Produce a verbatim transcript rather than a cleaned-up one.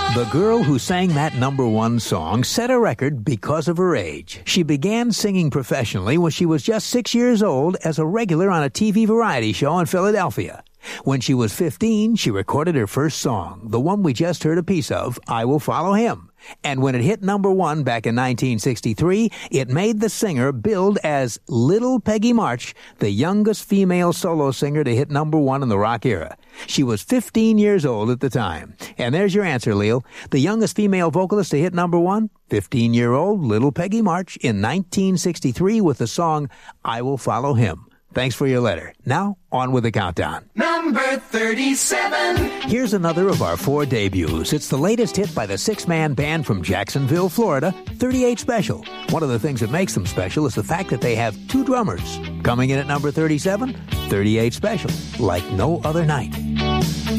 The girl who sang that number one song set a record because of her age. She began singing professionally when she was just six years old as a regular on a T V variety show in Philadelphia. When she was fifteen, she recorded her first song, the one we just heard a piece of, I Will Follow Him. And when it hit number one back in nineteen sixty-three, it made the singer billed as Little Peggy March, the youngest female solo singer to hit number one in the rock era. She was fifteen years old at the time. And there's your answer, Leo. The youngest female vocalist to hit number one, fifteen-year-old Little Peggy March in nineteen sixty-three with the song I Will Follow Him. Thanks for your letter. Now, on with the countdown. Number thirty-seven. Here's another of our four debuts. It's the latest hit by the six-man band from Jacksonville, Florida, thirty-eight Special. One of the things that makes them special is the fact that they have two drummers. Coming in at number thirty-seven, thirty-eight Special, Like No Other Night.